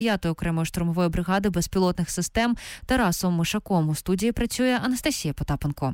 5-ї окремої штурмової бригади безпілотних систем Тарасом Мишаком. У студії працює Анастасія Потапенко.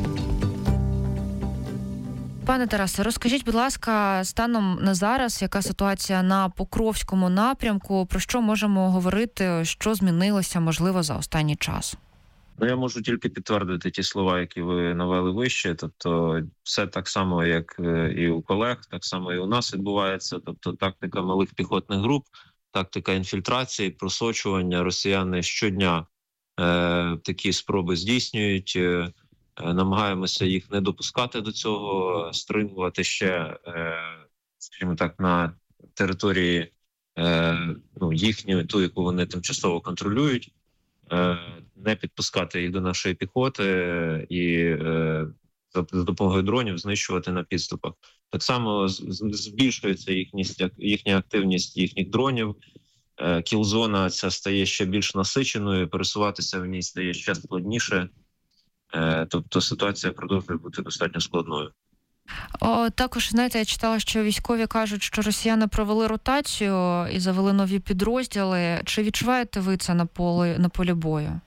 Пане Тарасе, розкажіть, будь ласка, станом на зараз, яка ситуація на Покровському напрямку, про що можемо говорити, що змінилося, можливо, за останній час? Я можу тільки підтвердити ті слова, які ви навели вище. Тобто все так само, як і у колег, так само і у нас відбувається. Тобто тактика малих піхотних груп, тактика інфільтрації, просочування. Росіяни щодня такі спроби здійснюють. Намагаємося їх не допускати до цього, стримувати ще, скажімо так, на території їхньої, ту, яку вони тимчасово контролюють, не підпускати їх до нашої піхоти і за допомогою дронів знищувати на підступах. Так само збільшується їхня активність їхніх дронів, кілзона ця стає ще більш насиченою, пересуватися в ній стає ще складніше. Тобто ситуація продовжує бути достатньо складною. Також, знаєте, я читала, що військові кажуть, що росіяни провели ротацію і завели нові підрозділи. Чи відчуваєте ви це на полі бою?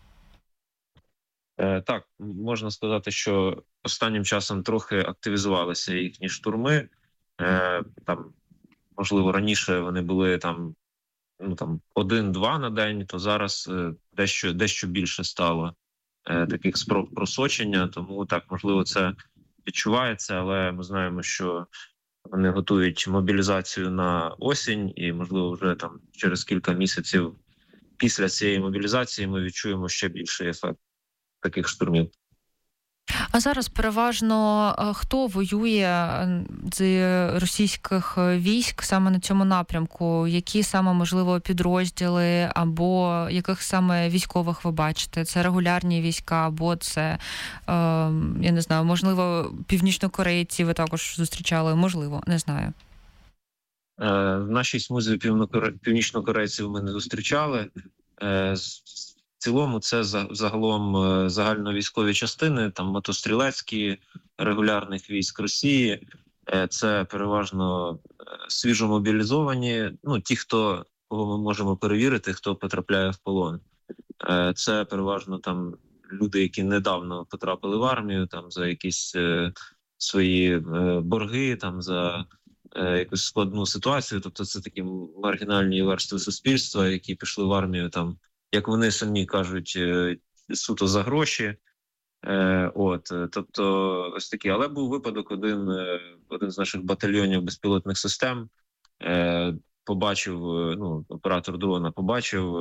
Так, можна сказати, що останнім часом трохи активізувалися їхні штурми. Там, можливо, раніше вони були там 1-2 на день, то зараз дещо більше стало таких спроб просочення, тому так, можливо, це відчувається, але ми знаємо, що вони готують мобілізацію на осінь, і, можливо, вже там через кілька місяців після цієї мобілізації ми відчуємо ще більший ефект таких штурмів. А зараз переважно хто воює з російських військ саме на цьому напрямку? Які саме, можливо, підрозділи або яких саме військових ви бачите? Це регулярні війська або це, я не знаю, можливо, північнокорейці ви також зустрічали? Можливо, не знаю. В нашій смузі північнокорейців ми не зустрічали. В цілому це загалом загальновійськові частини, там мотострілецькі, регулярних військ Росії. Це переважно свіжомобілізовані, ті, кого ми можемо перевірити, хто потрапляє в полон. Це переважно там люди, які недавно потрапили в армію, там за якісь свої борги, там за якусь складну ситуацію. Тобто це такі маргінальні верстви суспільства, які пішли в армію там, як вони самі кажуть, суто за гроші. Тобто ось такі. Але був випадок, один з наших батальйонів безпілотних систем побачив, оператор дрона побачив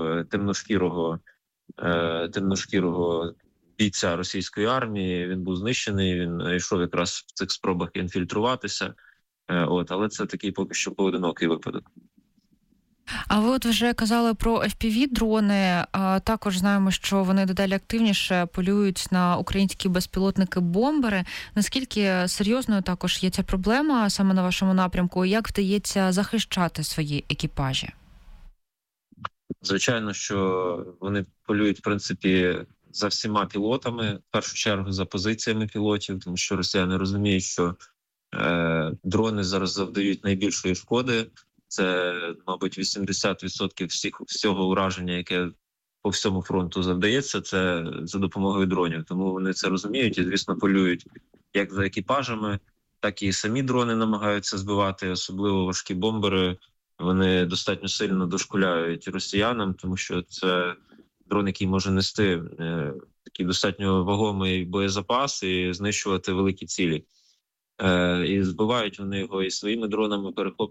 темношкірого бійця російської армії. Він був знищений, він йшов якраз в цих спробах інфільтруватися. Але це такий поки що поодинокий випадок. А ви вже казали про FPV-дрони, також знаємо, що вони дедалі активніше полюють на українські безпілотники-бомбери. Наскільки серйозною також є ця проблема саме на вашому напрямку? Як вдається захищати свої екіпажі? Звичайно, що вони полюють, в принципі, за всіма пілотами, в першу чергу за позиціями пілотів, тому що росіяни розуміють, що дрони зараз завдають найбільшої шкоди. Це, мабуть, 80% всього ураження, яке по всьому фронту завдається, це за допомогою дронів. Тому вони це розуміють і, звісно, полюють як за екіпажами, так і самі дрони намагаються збивати, особливо важкі бомбери. Вони достатньо сильно дошкуляють росіянам, тому що це дрон, який може нести такий достатньо вагомий боєзапас і знищувати великі цілі. І збивають вони його і своїми дронами, перехоплюють